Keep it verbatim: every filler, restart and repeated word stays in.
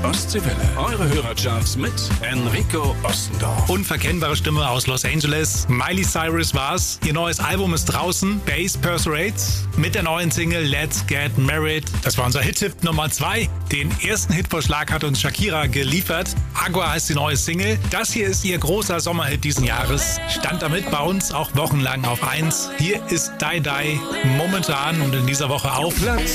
Ostseewelle. Eure Hörercharts mit Enrico Ostendorf. Unverkennbare Stimme aus Los Angeles. Miley Cyrus war's. Ihr neues Album ist draußen. Bass Perforates. Mit der neuen Single Let's Get Married. Das war unser Hit-Tipp Nummer zwei. Den ersten Hitvorschlag hat uns Shakira geliefert. Agua heißt die neue Single. Das hier ist ihr großer Sommerhit diesen Jahres. Stand damit bei uns auch wochenlang auf eins. Hier ist Die Die momentan und in dieser Woche auf Platz